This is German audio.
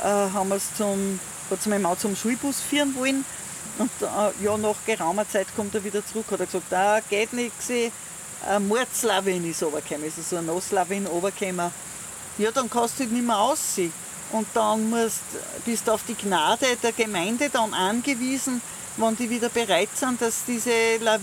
haben wir es hat meine Mann zum Schulbus führen wollen. Und ja, nach geraumer Zeit kommt er wieder zurück, hat er gesagt, geht nichts, ein Mordslawin ist runtergekommen, also so ein Nasslawin runtergekommen. Ja, dann kannst du halt nicht mehr aussehen. Und dann bist du auf die Gnade der Gemeinde dann angewiesen, wenn die wieder bereit sind, dass diese Lawine